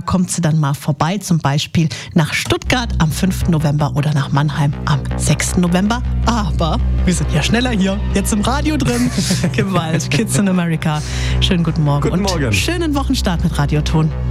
kommt sie dann mal vorbei, zum Beispiel nach Stuttgart am 5. November oder nach Mannheim am 6. November. Aber wir sind ja schneller hier, jetzt im Radio drin. Gewalt, Kids in America. Schönen guten Morgen. Guten Morgen. Und schönen Wochenstart mit Radioton.